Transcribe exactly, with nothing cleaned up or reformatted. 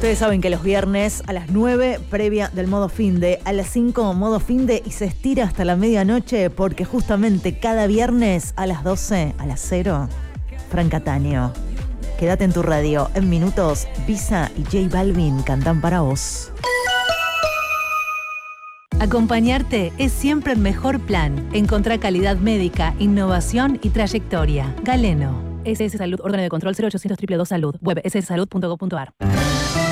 Ustedes saben que los viernes a las nueve, previa del modo finde, a las cinco, modo finde, y se estira hasta la medianoche porque justamente cada viernes a las doce, a las cero, Fran Cataño. Quédate en tu radio. En minutos, Visa y J Balvin cantan para vos. Acompañarte es siempre el mejor plan. Encontrá calidad médica, innovación y trayectoria. Galeno. S S Salud, órgano de control cero ochocientos dos dos dos Salud. Web ss salud punto gov punto ar.